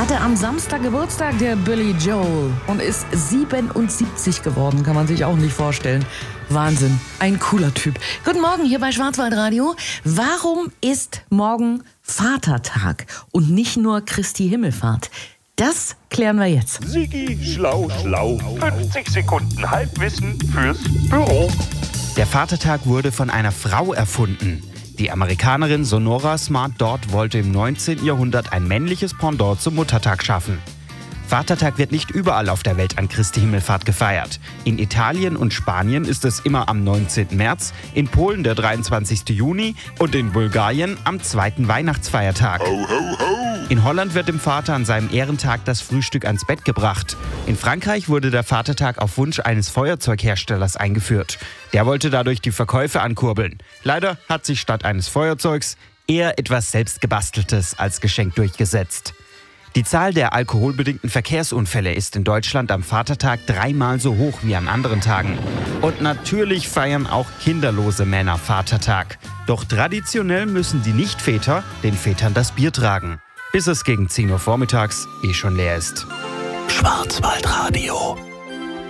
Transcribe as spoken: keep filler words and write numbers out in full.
hatte am Samstag Geburtstag, der Billy Joel, und ist siebenundsiebzig geworden, kann man sich auch nicht vorstellen. Wahnsinn, ein cooler Typ. Guten Morgen hier bei Schwarzwaldradio. Warum ist morgen Vatertag und nicht nur Christi Himmelfahrt? Das klären wir jetzt. Sigi, schlau, schlau. fünfzig Sekunden Halbwissen fürs Büro. Der Vatertag wurde von einer Frau erfunden. Die Amerikanerin Sonora Smart Dodd wollte im neunzehnten Jahrhundert ein männliches Pendant zum Muttertag schaffen. Vatertag wird nicht überall auf der Welt an Christi Himmelfahrt gefeiert. In Italien und Spanien ist es immer am neunzehnten März, in Polen der dreiundzwanzigsten Juni und in Bulgarien am zweiten Weihnachtsfeiertag. Ho, ho, ho. In Holland wird dem Vater an seinem Ehrentag das Frühstück ans Bett gebracht. In Frankreich wurde der Vatertag auf Wunsch eines Feuerzeugherstellers eingeführt. Der wollte dadurch die Verkäufe ankurbeln. Leider hat sich statt eines Feuerzeugs eher etwas Selbstgebasteltes als Geschenk durchgesetzt. Die Zahl der alkoholbedingten Verkehrsunfälle ist in Deutschland am Vatertag dreimal so hoch wie an anderen Tagen. Und natürlich feiern auch kinderlose Männer Vatertag. Doch traditionell müssen die Nichtväter den Vätern das Bier tragen, bis es gegen zehn Uhr vormittags eh schon leer ist. Schwarzwaldradio.